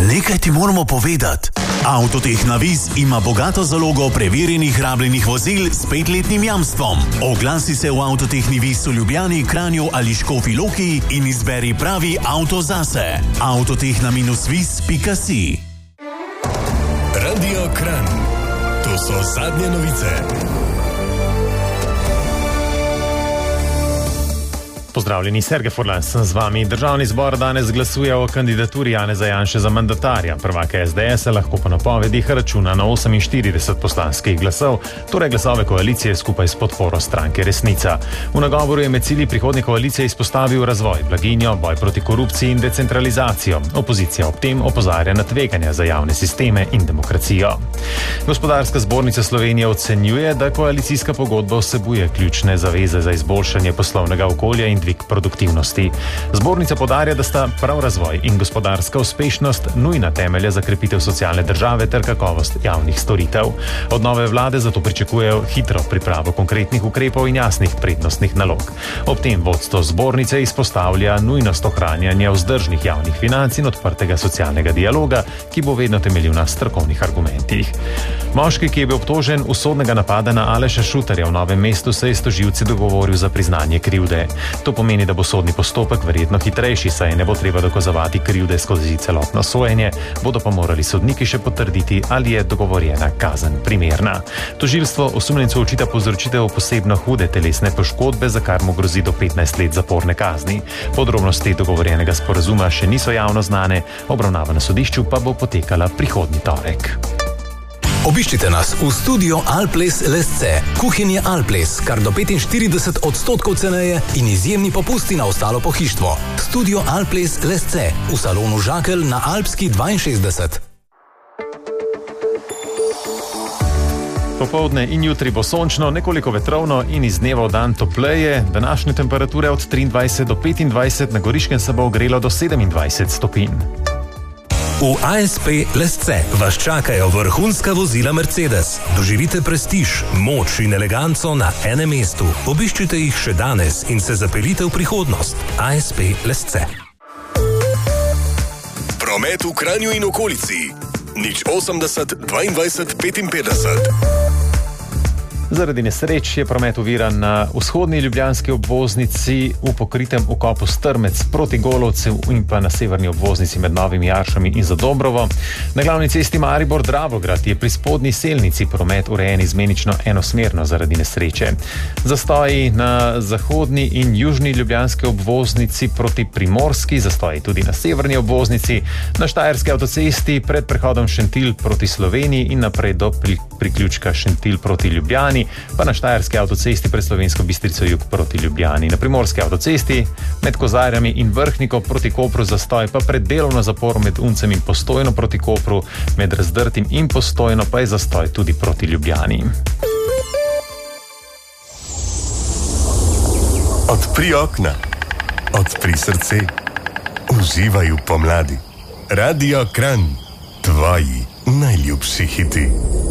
Nekaj ti moramo povedati. Avtoteh Navis ima bogato zalogo preverjenih rabljenih vozil s 5-letnim jamstvom. Oglasi se v Avtoteh Navis v Ljubljani, Kranju ali Škofji Loki in izberi pravi avto zase. Avtotehna-vis.si. Radio Kranj. To so zadnje novice. Pozdravljeni, Sergej Furlan sem z vami. Državni zbor danes glasuje o kandidaturi Janeza Janše za mandatarja. Prvaka SDS lahko po napovedih računa na 48 poslanskih glasov, torej glasove koalicije skupaj s podporo stranke Resnica. V nagovoru je med cilji prihodnje koalicije izpostavil razvoj, blaginjo, boj proti korupciji in decentralizacijo. Opozicija ob tem opozarja na tveganja za javne sisteme in demokracijo. Gospodarska zbornica Slovenije ocenjuje, da koalicijska pogodba vsebuje ključne zaveze za izboljšanje poslovnega okolja in dvig produktivnosti. Zbornica podarja, da sta prav razvoj in gospodarska uspešnost nujna temelja za krepitev socialne države ter kakovost javnih storitev. Od nove vlade zato pričakujejo hitro pripravo konkretnih ukrepov in jasnih prednostnih nalog. Ob tem vodstvo zbornice izpostavlja nujnost ohranjanja vzdržnih javnih financ in odprtega socialnega dialoga, ki bo vedno temeljil na strokovnih argumentih. Moški, ki je bil obtožen usodnega napada na Aleša Šutarja v Novem mestu, se je s tožilci dogovoril za priznanje krivde. To pomeni, da bo sodni postopek verjetno hitrejši, saj ne bo treba dokazovati krivde skozi celotno sojenje, bodo pa morali sodniki še potrditi, ali je dogovorjena kazen primerna. Tožilstvo osumljencu očita povzročitev posebno hude telesne poškodbe, za kar mu grozi do 15 let zaporne kazni. Podrobnosti dogovorjenega sporazuma še niso javno znane, obravnava na sodišču pa bo potekala prihodnji torek. Obiščite nas v studio Alples Lesce. Kuhinje Alples, kar do 45% ceneje in izjemni popusti na ostalo pohištvo. Studio Alples Lesce v salonu Žakelj na Alpski 62. Popoldne in jutri bo sončno, nekoliko vetrovno in iz dneva v dan topleje. Današnje temperature od 23 do 25, na Goriškem se bo ogrelo do 27 stopinj. V ASP Lesce vas čakajo vrhunska vozila Mercedes. Doživite prestiž, moč in eleganco na enem mestu. Obiščite jih še danes in se zapeljite v prihodnost. ASP Lesce. Promet v Kranju in okolici. 080 22 55. Zaradi nesreč je promet oviran na vzhodni ljubljanski obvoznici v pokritem ukopu Strmec proti Golovcu in pa na severni obvoznici med Novimi Jaršami in Zadobrovo. Na glavni cesti Maribor-Dravograd je pri spodnji selnici promet urejen izmenično enosmerno zaradi nesreče. Zastoji na zahodni in južni ljubljanski obvoznici proti Primorski, zastoji tudi na severni obvoznici, na Štajerski avtocesti pred prehodom Šentilj proti Sloveniji in naprej do priključka Šentilj proti Ljubljani, pa na Štajerski avtocesti pred Slovensko Bistrico jug proti Ljubljani. Na Primorski avtocesti med Kozarjami in Vrhniko proti Kopru zastoj, pa pred delovno zaporo med Uncem in Postojno proti Kopru, med Razdrtim in Postojno pa je zastoj tudi proti Ljubljani. Odpri okna, odpri srce, uživaj v pomladi. Radio Kranj, tvoji najljubši hiti.